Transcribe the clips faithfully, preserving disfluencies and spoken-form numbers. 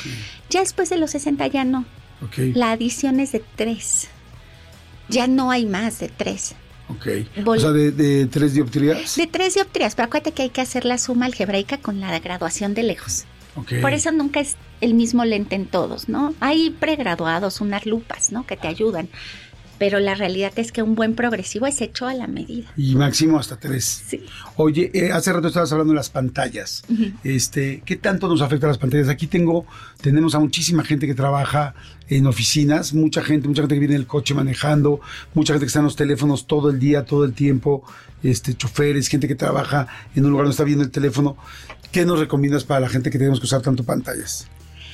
Okay. Ya después de los sesenta ya no. Okay. La adición es de tres. Ya no hay más de tres. Ok. Vol- o sea, de, de tres dioptrías. De tres dioptrías, pero acuérdate que hay que hacer la suma algebraica con la graduación de lejos. Okay. Por eso nunca es el mismo lente en todos, ¿no? Hay pregraduados, unas lupas, ¿no? Que te ayudan. Pero la realidad es que un buen progresivo es hecho a la medida. Y máximo hasta tres. Sí. Oye, eh, hace rato estabas hablando de las pantallas. Uh-huh. Este, ¿qué tanto nos afectan las pantallas? Aquí tengo, tenemos a muchísima gente que trabaja en oficinas, mucha gente, mucha gente que viene en el coche manejando, mucha gente que está en los teléfonos todo el día, todo el tiempo, este, choferes, gente que trabaja en un lugar donde está viendo el teléfono. ¿Qué nos recomiendas para la gente que tenemos que usar tanto pantallas?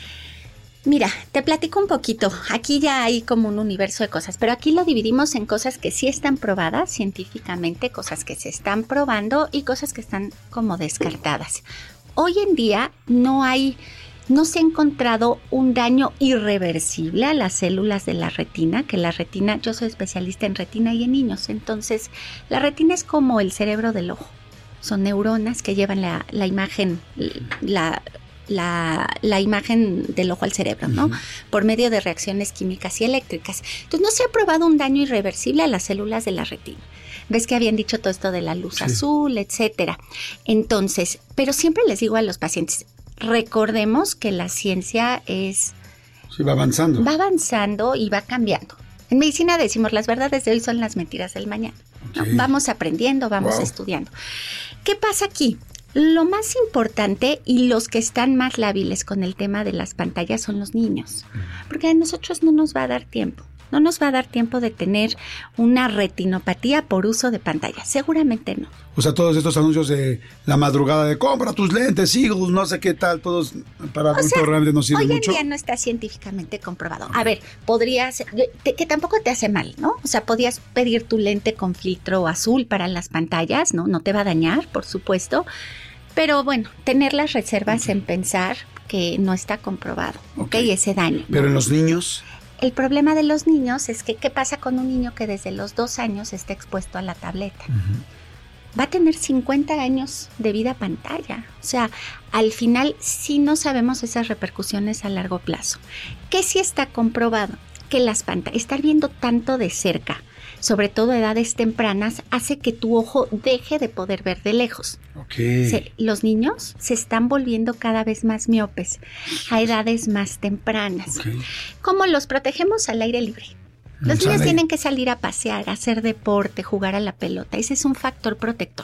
Mira, te platico un poquito. Aquí ya hay como un universo de cosas, pero aquí lo dividimos en cosas que sí están probadas científicamente, cosas que se están probando y cosas que están como descartadas. Hoy en día no hay, no se ha encontrado un daño irreversible a las células de la retina, que la retina, yo soy especialista en retina y en niños, entonces la retina es como el cerebro del ojo. Son neuronas que llevan la, la imagen, la... La, la imagen del ojo al cerebro, ¿no? Uh-huh. Por medio de reacciones químicas y eléctricas. Entonces no se ha probado un daño irreversible a las células de la retina. Ves que habían dicho todo esto de la luz sí. azul, etcétera. Entonces, pero siempre les digo a los pacientes, recordemos que la ciencia es... Sí, va avanzando. Va avanzando y va cambiando. En medicina decimos, las verdades de hoy son las mentiras del mañana. Okay. ¿No? Vamos aprendiendo, vamos wow. estudiando. ¿Qué pasa aquí? Lo más importante y los que están más lábiles con el tema de las pantallas son los niños, porque a nosotros no nos va a dar tiempo, no nos va a dar tiempo de tener una retinopatía por uso de pantallas, seguramente no. O sea, todos estos anuncios de la madrugada de compra tus lentes, Eagles, no sé qué tal, todos para adultos realmente no sirven mucho. mucho. Hoy en día no está científicamente comprobado. A ver, podrías, te, que tampoco te hace mal, ¿no? O sea, podías pedir tu lente con filtro azul para las pantallas, ¿no? No te va a dañar, por supuesto. Pero bueno, tener las reservas okay. en pensar que no está comprobado, ¿ok? okay ese daño. Pero ¿no? en los niños... El problema de los niños es que, ¿qué pasa con un niño que desde los dos años está expuesto a la tableta? Uh-huh. Va a tener cincuenta años de vida pantalla. O sea, al final sí no sabemos esas repercusiones a largo plazo. ¿Qué sí está comprobado? Que las pantallas, estar viendo tanto de cerca, sobre todo a edades tempranas, hace que tu ojo deje de poder ver de lejos. Okay. Se, los niños se están volviendo cada vez más miopes a edades más tempranas. Okay. ¿Cómo los protegemos? Al aire libre. Los no niños sale. Tienen que salir a pasear, a hacer deporte, jugar a la pelota. Ese es un factor protector.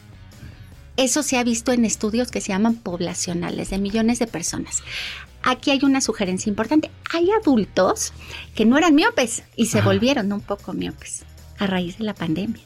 Eso se ha visto en estudios que se llaman poblacionales, de millones de personas. Aquí hay una sugerencia importante. Hay adultos que no eran miopes y se Ajá. volvieron un poco miopes a raíz de la pandemia.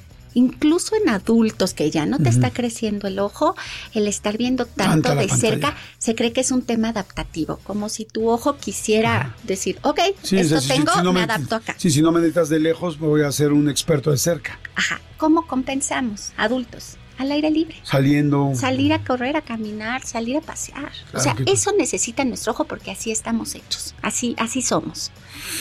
Incluso en adultos que ya no te uh-huh. está creciendo el ojo, el estar viendo tanto Tanta de cerca, se cree que es un tema adaptativo, como si tu ojo quisiera Ajá. decir, ok, sí, esto o sea, tengo, si, si no me me adapto acá. Sí, si no me necesitas de lejos, me voy a hacer un experto de cerca. Ajá, ¿cómo compensamos? Adultos. Al aire libre. Saliendo. Salir a correr, a caminar, salir a pasear. Claro, o sea, que... eso necesita nuestro ojo porque así estamos hechos. Así, así somos.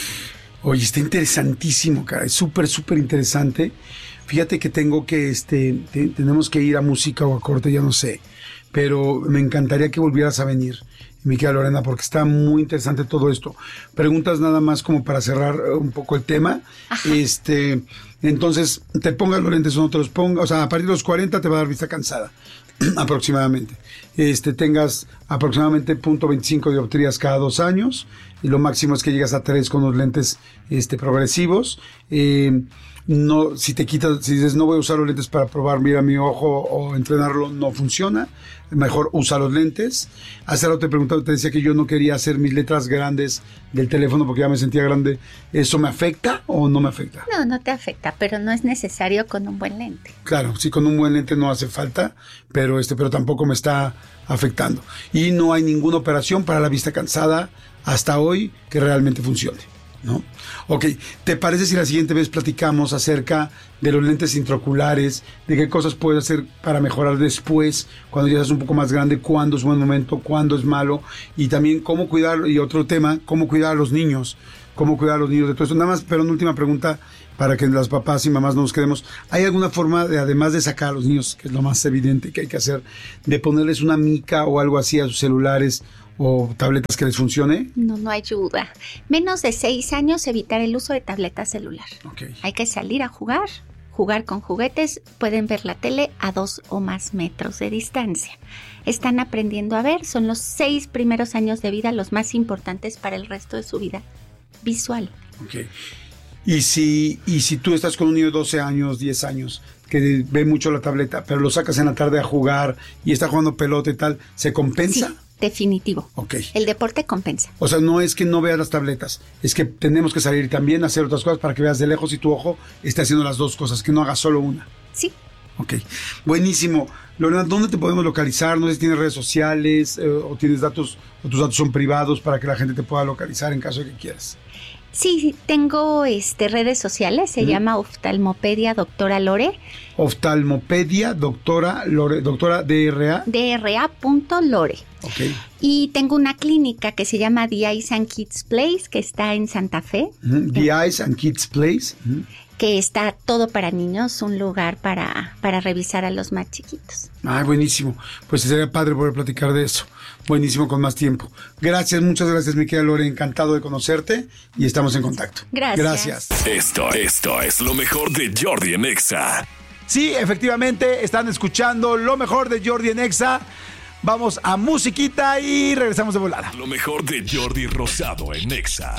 Oye, está interesantísimo, cara. Es súper, súper interesante. Fíjate que tengo que, este, te, tenemos que ir a música o a corte, ya no sé. Pero me encantaría que volvieras a venir, mi querida Lorena, porque está muy interesante todo esto. Preguntas nada más como para cerrar un poco el tema. Ajá. Este... Entonces, te pongas los lentes o no te los pongas, o sea, a partir de los cuarenta te va a dar vista cansada, aproximadamente. Este, tengas aproximadamente punto veinticinco dioptrías cada dos años, y lo máximo es que llegas a tres con los lentes este, progresivos. Eh, no, si te quitas, si dices no voy a usar los lentes para probar, mira mi ojo o entrenarlo, no funciona. Mejor usa los lentes. Hace rato te preguntaba, te decía que yo no quería hacer mis letras grandes del teléfono porque ya me sentía grande. ¿Eso me afecta o no me afecta? No, no te afecta, pero no es necesario con un buen lente. Claro, sí, con un buen lente no hace falta, pero este, pero tampoco me está afectando. Y no hay ninguna operación para la vista cansada hasta hoy que realmente funcione, ¿no? Ok, ¿te parece si la siguiente vez platicamos acerca de los lentes intraoculares, de qué cosas puedes hacer para mejorar después, cuando ya seas un poco más grande, cuándo es buen momento, cuándo es malo, y también cómo cuidar, y otro tema, cómo cuidar a los niños, cómo cuidar a los niños de todo esto? Nada más, pero una última pregunta para que las papás y mamás no nos quedemos. ¿Hay alguna forma, de, además de sacar a los niños, que es lo más evidente que hay que hacer, de ponerles una mica o algo así a sus celulares, o tabletas que les funcione? No, no ayuda. Menos de seis años, evitar el uso de tableta celular. Okay. Hay que salir a jugar, jugar con juguetes, pueden ver la tele a dos o más metros de distancia. Están aprendiendo a ver, son los seis primeros años de vida los más importantes para el resto de su vida visual. Ok. Y si, y si tú estás con un niño de doce años, diez años, que ve mucho la tableta, pero lo sacas en la tarde a jugar y está jugando pelota y tal, ¿se compensa? Sí, definitivo. Ok. El deporte compensa. O sea, no es que no veas las tabletas, es que tenemos que salir también a hacer otras cosas para que veas de lejos y tu ojo esté haciendo las dos cosas, que no hagas solo una. Sí. Ok, buenísimo. Lorena, ¿dónde te podemos localizar? No sé si tienes redes sociales eh, o tienes datos, o tus datos son privados para que la gente te pueda localizar en caso de que quieras. Sí, tengo este, redes sociales, se ¿Mm? llama Oftalmopedia Doctora Lore. Oftalmopedia Doctora Lore, Doctora D R A. D R A punto Lore. Ok. Y tengo una clínica que se llama The Eyes and Kids Place, que está en Santa Fe. Uh-huh. The Eyes and Kids Place. Uh-huh. Que está todo para niños, un lugar para, para revisar a los más chiquitos. Ay, buenísimo. Pues sería padre poder platicar de eso. Buenísimo, con más tiempo. Gracias, muchas gracias, mi querida Lore. Encantado de conocerte y estamos en contacto. Gracias. Gracias. Esto, esto es lo mejor de Jordi en Exa. Sí, efectivamente, están escuchando lo mejor de Jordi en Exa. Vamos a musiquita y regresamos de volada. Lo mejor de Jordi Rosado en Exa.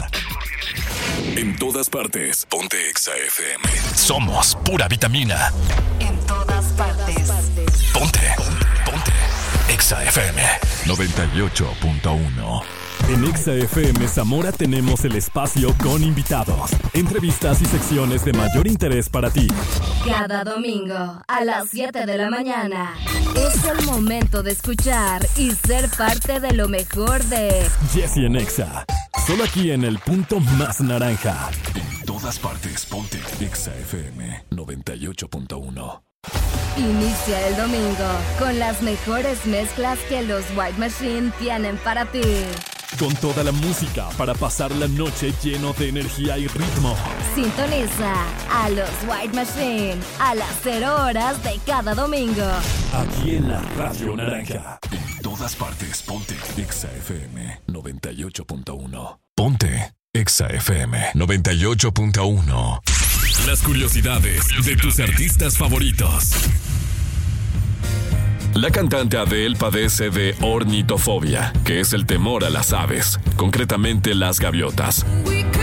En todas partes, ponte Exa F M. Somos pura vitamina. En todas partes. Ponte, ponte. Exa F M noventa y ocho punto uno. En Exa F M Zamora tenemos el espacio con invitados, entrevistas y secciones de mayor interés para ti. Cada domingo a las siete de la mañana es el momento de escuchar y ser parte de lo mejor de Jessy en Exa. Solo aquí en el punto más naranja. En todas partes, ponte Exa F M noventa y ocho punto uno. Inicia el domingo con las mejores mezclas que los White Machine tienen para ti. Con toda la música para pasar la noche lleno de energía y ritmo. Sintoniza a los White Machine a las cero horas de cada domingo. Aquí en la Radio Naranja. En todas partes, ponte Exa F M noventa y ocho punto uno. Ponte Exa F M noventa y ocho punto uno. Las curiosidades de tus artistas favoritos. La cantante Adele padece de ornitofobia, que es el temor a las aves, concretamente las gaviotas.